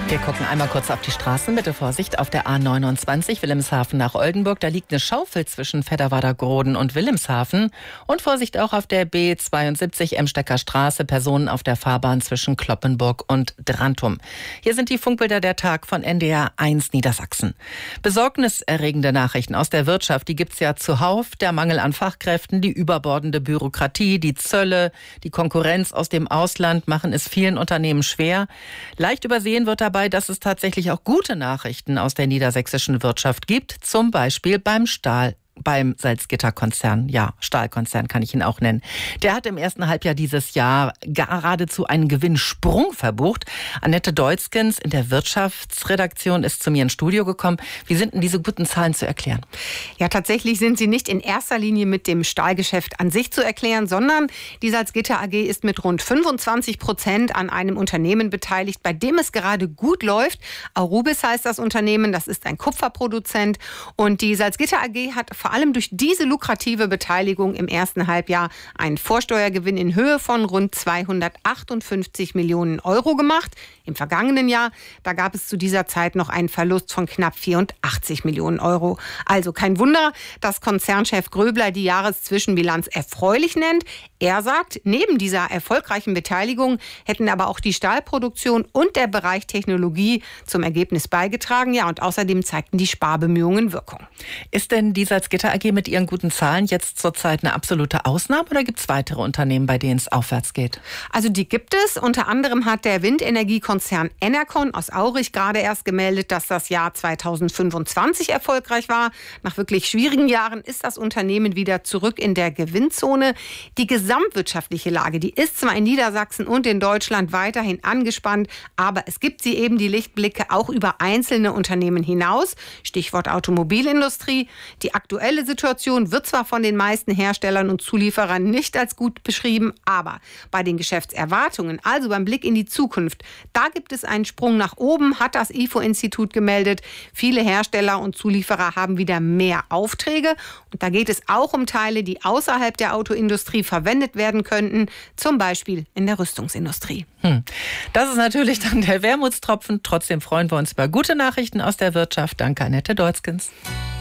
Wir gucken einmal kurz auf die Straßen. Bitte Vorsicht auf der A29 Wilhelmshaven nach Oldenburg. Da liegt eine Schaufel zwischen Fedderwader-Groden und Wilhelmshaven. Und Vorsicht auch auf der B72 Emstecker Straße. Personen auf der Fahrbahn zwischen Cloppenburg und Drantum. Hier sind die Funkbilder der Tag von NDR 1 Niedersachsen. Besorgniserregende Nachrichten aus der Wirtschaft, die gibt's ja zuhauf. Der Mangel an Fachkräften, die überbordende Bürokratie, die Zölle, die Konkurrenz aus dem Ausland machen es vielen Unternehmen schwer. Leicht übersehen wird dabei, dass es tatsächlich auch gute Nachrichten aus der niedersächsischen Wirtschaft gibt, zum Beispiel beim Salzgitter-Konzern. Ja, Stahlkonzern kann ich ihn auch nennen. Der hat im ersten Halbjahr dieses Jahr geradezu einen Gewinnsprung verbucht. Annette Deutzkens in der Wirtschaftsredaktion ist zu mir ins Studio gekommen. Wie sind denn diese guten Zahlen zu erklären? Ja, tatsächlich sind sie nicht in erster Linie mit dem Stahlgeschäft an sich zu erklären, sondern die Salzgitter AG ist mit rund 25% an einem Unternehmen beteiligt, bei dem es gerade gut läuft. Aurubis heißt das Unternehmen, das ist ein Kupferproduzent. Und die Salzgitter AG hat vor allem durch diese lukrative Beteiligung im ersten Halbjahr einen Vorsteuergewinn in Höhe von rund 258 Millionen Euro gemacht. Im vergangenen Jahr, da gab es zu dieser Zeit noch einen Verlust von knapp 84 Millionen Euro. Also kein Wunder, dass Konzernchef Gröbler die Jahreszwischenbilanz erfreulich nennt. Er sagt, neben dieser erfolgreichen Beteiligung hätten aber auch die Stahlproduktion und der Bereich Technologie zum Ergebnis beigetragen. Ja, und außerdem zeigten die Sparbemühungen Wirkung. Ist denn die Salzgitter AG mit ihren guten Zahlen jetzt zurzeit eine absolute Ausnahme oder gibt es weitere Unternehmen, bei denen es aufwärts geht? Also die gibt es. Unter anderem hat der Windenergiekonzern Enercon aus Aurich gerade erst gemeldet, dass das Jahr 2025 erfolgreich war. Nach wirklich schwierigen Jahren ist das Unternehmen wieder zurück in der Gewinnzone. Die gesamtwirtschaftliche Lage, die ist zwar in Niedersachsen und in Deutschland weiterhin angespannt, aber es gibt sie eben die Lichtblicke auch über einzelne Unternehmen hinaus. Stichwort Automobilindustrie. Die aktuelle Situation wird zwar von den meisten Herstellern und Zulieferern nicht als gut beschrieben, aber bei den Geschäftserwartungen, also beim Blick in die Zukunft, da gibt es einen Sprung nach oben, hat das IFO-Institut gemeldet. Viele Hersteller und Zulieferer haben wieder mehr Aufträge. Und da geht es auch um Teile, die außerhalb der Autoindustrie verwendet werden könnten, zum Beispiel in der Rüstungsindustrie. Das ist natürlich dann der Wermutstropfen. Trotzdem freuen wir uns über gute Nachrichten aus der Wirtschaft. Danke, Annette Deutzkens.